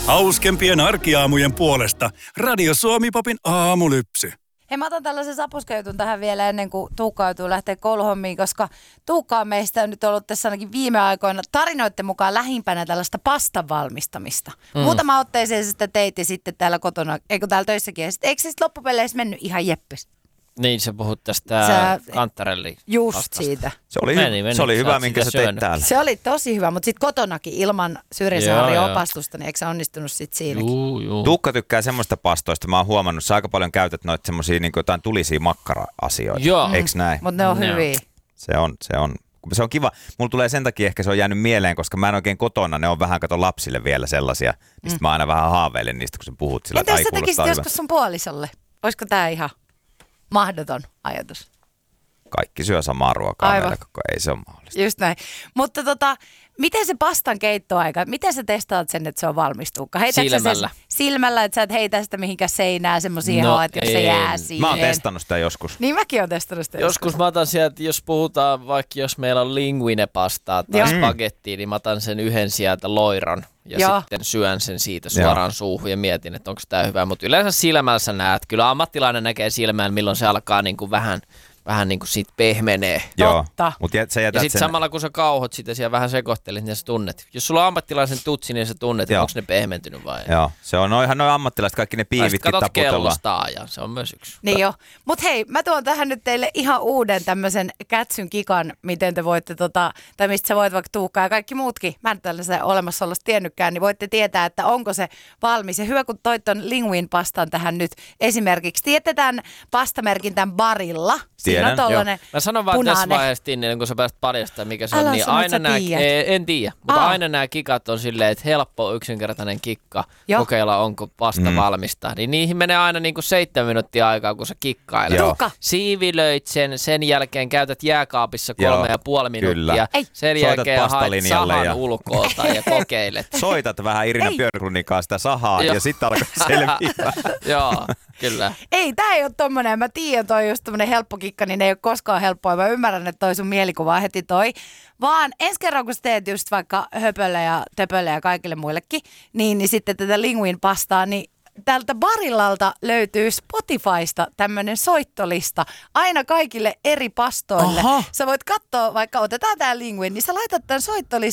Hauskempien arkiaamujen puolesta Radio Suomi-popin aamulypsy. Hei, mä otan tällaisen sapuskajutun tähän vielä ennen kuin Tuukka joutuu lähteä kouluhommiin, koska Tuukka on meistä nyt ollut tässä ainakin viime aikoina tarinoiden mukaan lähimpänä tällaista pastan valmistamista. Muutama otteeseen sitä teit ja sitten täällä kotona, eikö täällä töissäkin, ja sitten, eikö se sitten loppupeleissä mennyt ihan jeppis? Niin, sä puhut tästä kantarelli. Just pastasta. Siitä. Se oli hyvä, minkä sä teit täällä. Se oli tosi hyvä, mutta sitten kotonakin ilman Syrjäsaarin opastusta, niin eikö se onnistunut sitten siinäkin? Juu. Tuukka tykkää semmoista pastoista. Mä oon huomannut, sä aika paljon käytät noita semmosia niin jotain tulisia makkara-asioita. Joo. Eiks näin? Mutta ne on hyviä. Se on kiva. Mulla tulee sen takia ehkä se on jäänyt mieleen, koska mä en oikein kotona. Ne on vähän kato lapsille vielä sellaisia. Mistä mä aina vähän haaveilen niistä, kun sä puhut sillä. Entä jos sä tekisit joskus sun puolisolle? Olisiko tää ihan mahdoton ajatus? Kaikki syö samaa ruokaa meillä koko, ei se ole mahdollista. Just näin. Mutta miten se pastan keittoaika, miten sä testaat sen, että se on valmistuuka? Silmällä, että sä et heitä sitä mihinkään seinään semmosia että jos se jää siihen. Mä oon testannut sitä joskus. Niin mäkin oon testannut sitä joskus. Mä otan sieltä, jos puhutaan vaikka jos meillä on linguine-pastaa tai spagettia, niin mä otan sen yhden sieltä loiron ja sitten syön sen siitä suoraan suuhun ja mietin, että onko tää hyvä. Mutta yleensä silmällä sä näet, kyllä ammattilainen näkee silmään, milloin se alkaa niinku vähän niin kuin siitä pehmenee. Totta. Ja sitten samalla kun sä kauhot sitä siellä vähän sekoittelet, niin sä tunnet. Jos sulla on ammattilaisen tutsi, niin sä tunnet, että onko ne pehmentynyt vai ei. Joo, se on ihan noin ammattilaiset, kaikki ne piivitkin taputellaan. Katot kellosta ajan, se on myös yksi. Niin joo. Mut hei, mä tuon tähän nyt teille ihan uuden tämmöisen kätsyn kikan, miten te voitte tai mistä sä voit vaikka Tuukka ja kaikki muutkin, mä en tällaisen olemassaolosta tiennytkään, niin voitte tietää, että onko se valmis. Ja hyvä, kun toit ton linguine pastan tähän nyt esimerkiksi. Tiedetään pastamerkin tämän Barilla. Tiedän, mä sanon vaan tässä vaiheessa, Tinni, kun sä pääset paljastamaan, mikä se on, niin aina en tiedä, mutta aina nämä kikat on silleen, että helppo, yksinkertainen kikka, kokeilla onko pasta valmista. Niin niihin menee aina niin kuin 7 minuuttia aikaa, kun sä kikkailet. Siivilöit sen jälkeen käytät jääkaapissa 3,5 minuuttia. Sen jälkeen haet sahan ulkoolta ja kokeilet. Soitat vähän Irina Björklundin kanssa sitä sahaa ja sitten alkaa selviää. Joo, kyllä. Ei, tää ei ole tommonen, mä tiedän, toi just tommonen helppo kikka, niin ei ole koskaan helppoa. Mä ymmärrän, että toi sun mielikuva heti toi. Vaan ensi kerran, kun sä teet just vaikka höpölle ja töpölle ja kaikille muillekin, niin sitten tätä linguine pastaa, niin tältä Barillalta löytyy Spotifysta tämmönen soittolista aina kaikille eri pastoille. Sä voit katsoa, vaikka otetaan tää linguine, niin sä laitat tämän soittolistan